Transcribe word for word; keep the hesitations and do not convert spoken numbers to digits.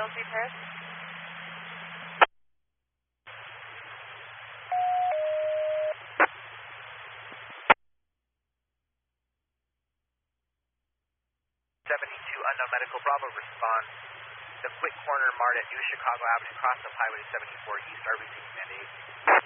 Chelsea Paris. seventy-two unknown medical Bravo response. The quick corner marked at New Chicago Avenue, cross of Highway seventy-four East, R B C command eight.